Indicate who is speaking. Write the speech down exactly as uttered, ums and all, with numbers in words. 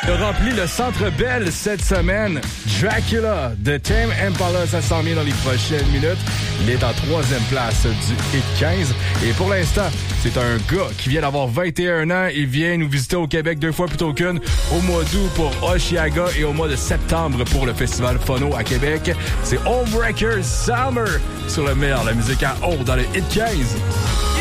Speaker 1: a rempli le Centre Bell cette semaine. Dracula de Tame Impala, ça s'en vient dans les prochaines minutes. Il est en troisième place du Hit quinze. Et pour l'instant, c'est un gars qui vient d'avoir vingt et un ans. Il vient nous visiter au Québec deux fois plutôt qu'une. Au mois d'août pour Oshiaga et au mois de septembre pour le Festival Phono à Québec. C'est Homebreaker Summer sur le meilleur de la musique à haut dans le Hit quinze.